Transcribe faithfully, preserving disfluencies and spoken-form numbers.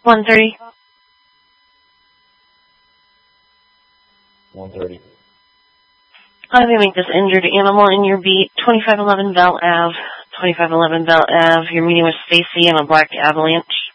one thirty. one thirty. I'm going to make this injured animal in your beat, twenty-five eleven Bell Ave. twenty-five eleven Bell Ave. You're meeting with Stacy in a black Avalanche.